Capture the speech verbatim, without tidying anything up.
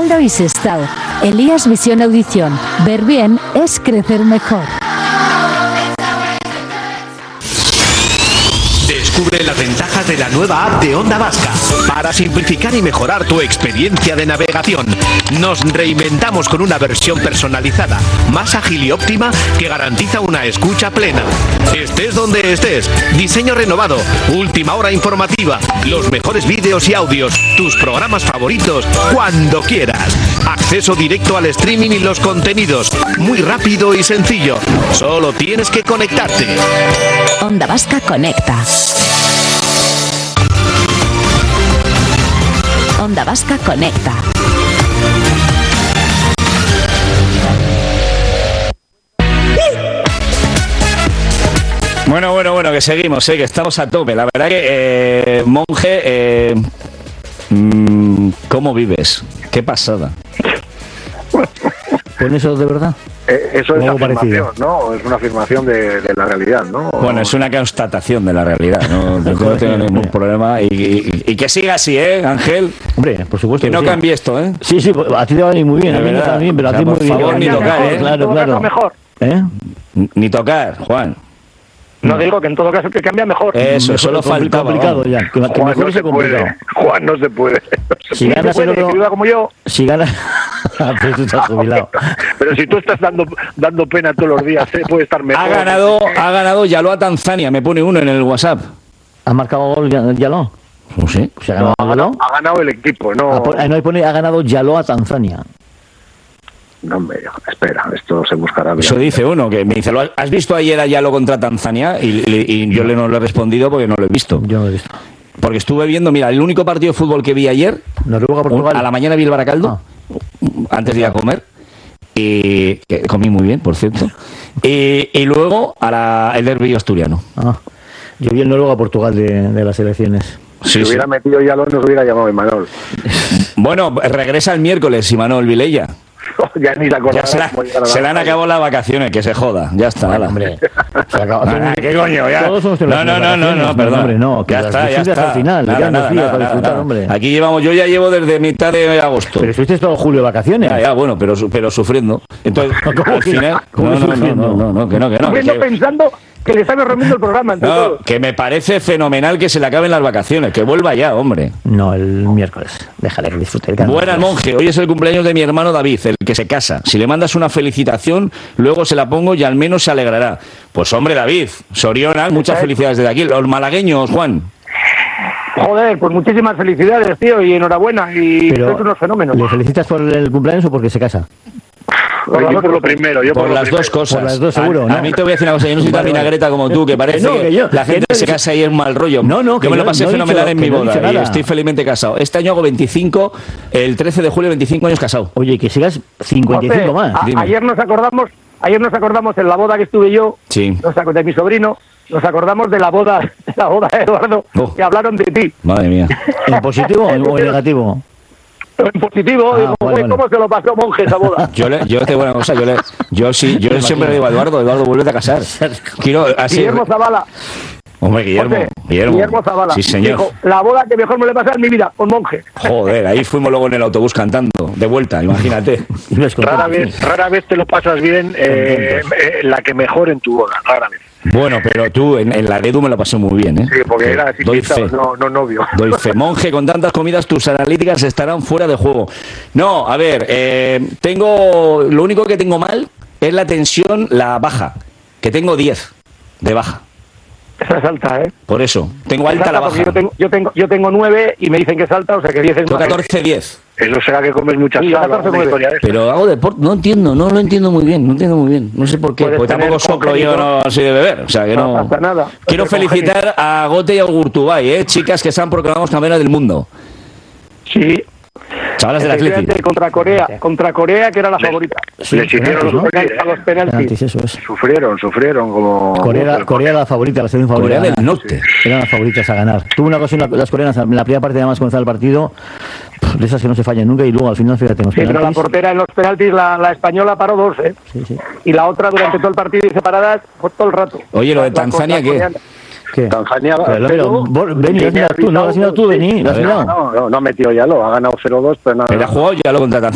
Baracaldo y Sestao. Elías Visión Audición. Ver bien es crecer mejor. Descubre las ventajas de la nueva app de Onda Vasca para simplificar y mejorar tu experiencia de navegación. Nos reinventamos con una versión personalizada, más ágil y óptima que garantiza una escucha plena. Estés donde estés, diseño renovado, última hora informativa, los mejores vídeos y audios, tus programas favoritos, cuando quieras. Acceso directo al streaming y los contenidos, muy rápido y sencillo. Solo tienes que conectarte. Onda Vasca conecta. Onda Vasca conecta. Bueno, bueno, bueno, que seguimos, ¿eh? Que estamos a tope. La verdad que, eh, Monje, eh, mmm, ¿cómo vives? ¿Qué pasada? ¿Con eso de verdad? Eh, eso es Algo afirmación, parecido. ¿no? Es una afirmación de, de la realidad, ¿no? Bueno, es una constatación de la realidad, no, no, no tengo ningún problema. Y, y, y que siga así, ¿eh, Ángel? Hombre, por supuesto. Que no sí. cambie esto, ¿eh? Sí, sí, a ti te va a venir muy bien, De a mí verdad. también, pero a O sea, ti por muy bien. favor, ni Claro, tocar, ¿eh? Claro, En todo claro. caso, mejor. ¿Eh? Ni tocar, Juan. No digo que en todo caso que cambia mejor. Eso, Mejor, solo compli- faltaba. complicado vamos. ya, que, que Juan, mejor no es se complicado. puede. Juan, no se puede. Si ganas puede, el oro, que viva como yo. si ganas, pero tú estás jubilado. Pero si tú estás dando dando pena todos los días, ¿eh? Puede estar mejor. Ha ganado, ha ganado Yaloa Tanzania, me pone uno en el WhatsApp. ¿Has marcado gol ya, Yaló? No sé. ¿Se ha ganado Ha Yaló? ganado, ha ganado el equipo, no. Ah, pon- ah, no, ahí pone, ha ganado Yaló a Tanzania. No, hombre, espera, esto se buscará bien. Eso dice uno, que me dice, ¿lo has- ¿has visto ayer a Yalo contra Tanzania? Y, y- y yo le no lo he respondido porque no lo he visto. Yo no lo he visto. Porque estuve viendo, mira, el único partido de fútbol que vi ayer, Noruega, un- Portugal. a la mañana vi el Baracaldo, antes de ir a comer, y que comí muy bien, por cierto, y, y luego a la, el derbi asturiano. Ah, yo vi el Noruega, Portugal de, de las elecciones. Si Sí, sí. hubiera metido ya lo nos hubiera llamado Imanol. Bueno, regresa el miércoles, Imanol Vilella. Ya ni se acordará Ya se, la- cómo llegar a la se le han radio. acabado las vacaciones, que se joda, ya está. ala. Hombre, se acaba. Ah, ¿qué coño? Ya. Todos somos No, no, no, no, no, perdón. Hombre, no, que ya las está, ya disfrutas está. al final, Nada, quedan nada, dos días nada, para disfrutar, nada. hombre. Aquí llevamos, yo ya llevo desde mitad de agosto. Pero estuviste todo julio de vacaciones. Ya, ya, bueno, pero, su- pero sufriendo. Entonces, ¿Cómo al que- final... cómo No, no, no, sufriendo? no, no, no, que no, que no. Sufriendo que- pensando que le están rompiendo el programa entre no, todos. que me parece fenomenal que se le acaben las vacaciones, que vuelva ya, hombre. No, el miércoles. Déjale que disfrute. el Buenas, monje. Hoy es el cumpleaños de mi hermano David, el que se casa. Si le mandas una felicitación, luego se la pongo y al menos se alegrará. Pues hombre, David, Soriona, muchas felicidades desde aquí. Los malagueños, Juan. Joder, pues muchísimas felicidades, tío, y enhorabuena. Y Pero, sois unos fenómenos. ¿le felicitas por el cumpleaños o porque se casa? Yo por lo primero, yo por, Por lo las primero. dos cosas. Por las dos, seguro, a, ¿no? a mí te voy a decir una cosa, yo no soy tan Vale, vale. vinagreta como tú, que parece Que no, que, que yo- la gente que se no- casa y es mal rollo. No, no, que que me lo no- pasé no he dicho- fenomenal en que mi no he dicho boda y nada. estoy felizmente casado. Este año hago veinticinco, el trece de julio, veinticinco años casado. Oye, que sigas cincuenta y cinco José, más. a- dime. ayer nos acordamos, ayer nos acordamos en la boda que estuve yo, Sí. nos ac- de mi sobrino, nos acordamos de la boda, de la boda de Eduardo, Oh. que hablaron de ti. Madre mía. ¿En positivo o en negativo? En positivo, Ah, digo, vale, "Güey, vale. ¿cómo se lo pasó monje esa boda? Yo le, yo te digo una cosa, yo le, yo sí, yo siempre le digo a Eduardo, Eduardo, vuélvete a casar. Quiero así. Guillermo Zavala, Hombre, Guillermo, José, Guillermo. Guillermo Zavala, Sí, señor. dijo, la boda que mejor me le pasa en mi vida, con monje. Joder, ahí fuimos luego en el autobús cantando, de vuelta, imagínate. Y ves contento. Rara vez, rara vez te lo pasas bien, eh, eh, la que mejor en tu boda, rara vez. Bueno, pero tú en, en la Edu me lo pasé muy bien, ¿eh? Sí, porque era así, Doy quizás, fe. no, no novio. Doy fe. Monje, con tantas comidas tus analíticas estarán fuera de juego. No, a ver, eh, tengo... Lo único que tengo mal es la tensión, la baja, que tengo diez de baja. Esa es alta, ¿eh? Por eso, tengo Es alta la porque baja. Yo tengo, yo, tengo, yo tengo nueve y me dicen que es alta, o sea que diez es Tengo más. catorce diez. Eso será que comes mucha Sí, sal, catorce, alguna nueve. historia de esa. Pero hago deporte, no entiendo, no lo entiendo muy bien, no entiendo muy bien, no sé por qué, Puedes porque tampoco tener soplo yo, congénito. no soy de beber, o sea que No no... pasa nada. Quiero Porque felicitar a Gote y a Gurtubay, eh, chicas que están proclamadas campeonas del mundo. Sí. Chavalas del Efectivamente, Atlético. contra Corea, contra Corea, que era la favorita. Sí, Les hicieron penaltis, los ¿no? penaltis, A los penaltis. Penaltis, eso es. Sufrieron, sufrieron como... Corea, Corea era la favorita, la selección favorita. Corea a del ganar. Norte. Eran las favoritas a ganar. Tuvo una cosa, las coreanas, en la primera parte nada más comenzar el partido, pff, de esas que no se fallan nunca, y luego al final, fíjate, en los Sí, pero la penaltis. portera en los penaltis, la, la española paró dos, ¿eh? Sí, sí. Y la otra durante todo el partido y separadas, por todo el rato. Oye, lo de La- la- Tanzania, la ¿qué? coreana. ¿Qué? Tanzania... Pero, pero, vos, Beni, lo has mirado tú, ¿no? Lo has mirado tú, Beni, lo has No, mirado. no, no, no ha metido ya lo, ha ganado cero dos, pero nada. Pero ha jugado ya lo contra